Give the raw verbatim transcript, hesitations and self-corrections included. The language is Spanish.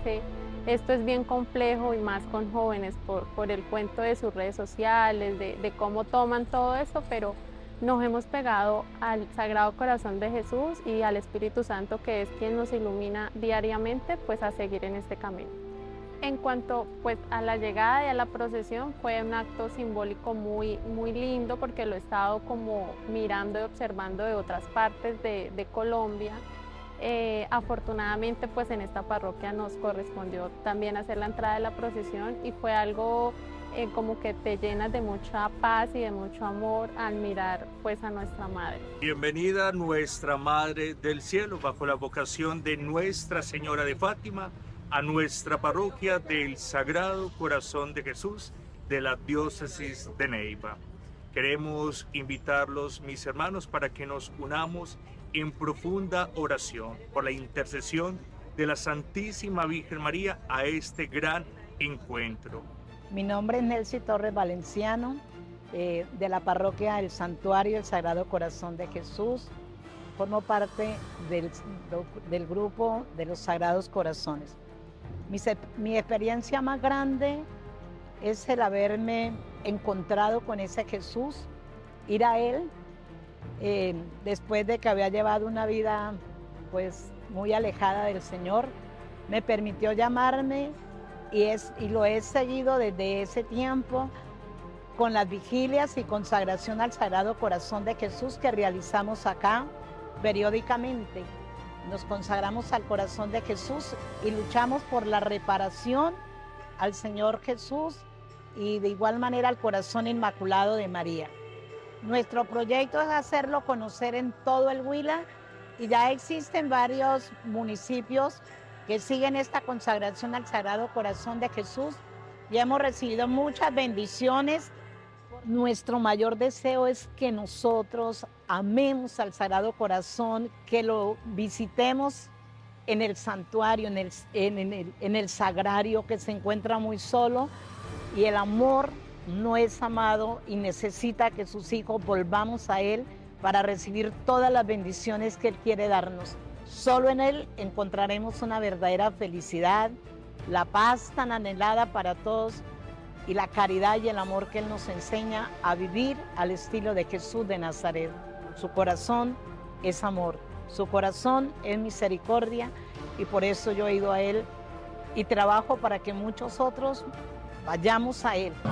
dice, esto es bien complejo y más con jóvenes por, por el cuento de sus redes sociales, de, de cómo toman todo esto, pero nos hemos pegado al Sagrado Corazón de Jesús y al Espíritu Santo, que es quien nos ilumina diariamente, pues a seguir en este camino. En cuanto pues a la llegada y a la procesión, fue un acto simbólico muy, muy lindo, porque lo he estado como mirando y observando de otras partes de, de Colombia. Eh, afortunadamente pues en esta parroquia nos correspondió también hacer la entrada de la procesión y fue algo eh, como que te llenas de mucha paz y de mucho amor al mirar pues a nuestra Madre. Bienvenida nuestra Madre del Cielo, bajo la vocación de Nuestra Señora de Fátima, a nuestra parroquia del Sagrado Corazón de Jesús de la diócesis de Neiva. Queremos invitarlos, mis hermanos, para que nos unamos en profunda oración por la intercesión de la Santísima Virgen María a este gran encuentro. Mi nombre es Nelcy Torres Valenciano, eh, de la parroquia del Santuario del Sagrado Corazón de Jesús. Formo parte del, del grupo de los Sagrados Corazones. Mi, mi experiencia más grande es el haberme encontrado con ese Jesús, ir a Él, eh, después de que había llevado una vida pues muy alejada del Señor. Me permitió llamarme y, es, y lo he seguido desde ese tiempo con las vigilias y consagración al Sagrado Corazón de Jesús que realizamos acá periódicamente. Nos consagramos al corazón de Jesús y luchamos por la reparación al Señor Jesús y de igual manera al corazón inmaculado de María. Nuestro proyecto es hacerlo conocer en todo el Huila y ya existen varios municipios que siguen esta consagración al Sagrado Corazón de Jesús y hemos recibido muchas bendiciones. Nuestro mayor deseo es que nosotros amemos al Sagrado Corazón, que lo visitemos en el santuario, en el, en, en el, en el sagrario, que se encuentra muy solo, y el amor no es amado y necesita que sus hijos volvamos a Él para recibir todas las bendiciones que Él quiere darnos. Solo en Él encontraremos una verdadera felicidad, la paz tan anhelada para todos y la caridad y el amor que Él nos enseña a vivir al estilo de Jesús de Nazaret. Su corazón es amor, su corazón es misericordia y por eso yo he ido a Él y trabajo para que muchos otros vayamos a Él.